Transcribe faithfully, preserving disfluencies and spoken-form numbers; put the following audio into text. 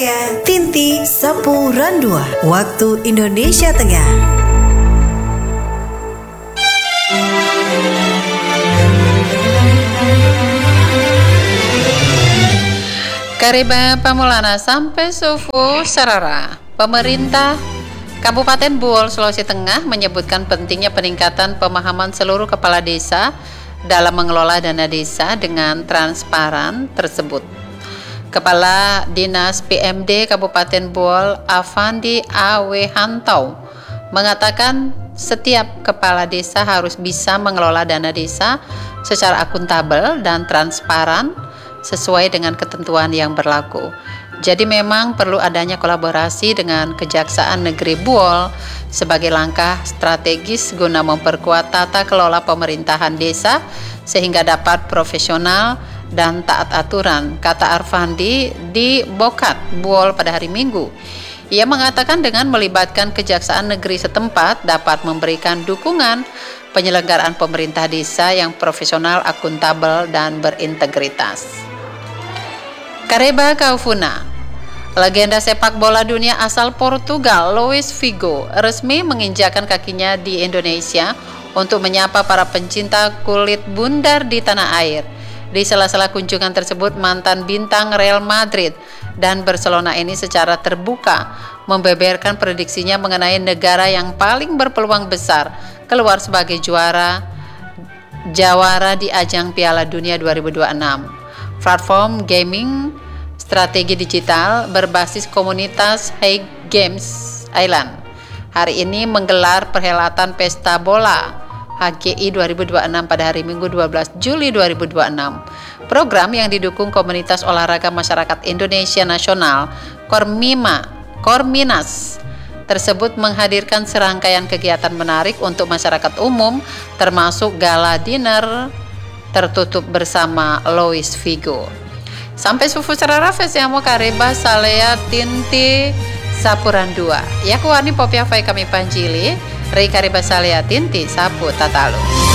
Ya, Tinti Sapurandua, waktu Indonesia Tengah. Kariba Pamulana sampai sufu sarara. Pemerintah Kabupaten Buol, Sulawesi Tengah menyebutkan pentingnya peningkatan pemahaman seluruh kepala desa dalam mengelola dana desa dengan transparan tersebut. Kepala Dinas P M D Kabupaten Buol, Avandi A W Hantau, mengatakan setiap kepala desa harus bisa mengelola dana desa secara akuntabel dan transparan sesuai dengan ketentuan yang berlaku. Jadi memang perlu adanya kolaborasi dengan Kejaksaan Negeri Buol sebagai langkah strategis guna memperkuat tata kelola pemerintahan desa sehingga dapat profesional dan taat aturan, kata Arfandi di Bokat, Buol pada hari Minggu. Ia mengatakan dengan melibatkan Kejaksaan Negeri setempat dapat memberikan dukungan penyelenggaraan pemerintah desa yang profesional, akuntabel, dan berintegritas. Kareba Kaufuna, legenda sepak bola dunia asal Portugal, Luis Figo, resmi menginjakan kakinya di Indonesia untuk menyapa para pencinta kulit bundar di tanah air. Di sela-sela kunjungan tersebut, mantan bintang Real Madrid dan Barcelona ini secara terbuka membeberkan prediksinya mengenai negara yang paling berpeluang besar keluar sebagai juara jawara di ajang Piala Dunia dua ribu dua puluh enam. Platform gaming strategi digital berbasis komunitas Hague Games Island hari ini menggelar perhelatan pesta bola H G I dua ribu dua puluh enam pada hari Minggu dua belas Juli dua ribu dua puluh enam. Program yang didukung Komunitas Olahraga Masyarakat Indonesia Nasional Kormima, Korminas tersebut menghadirkan serangkaian kegiatan menarik untuk masyarakat umum termasuk gala dinner tertutup bersama Luis Figo. Sampai sufu sarara fesiamo kareba salea tinti sapurandua. Yaku wani popia fai kami panjili. Rei kareba salea tinti sapu tatalu.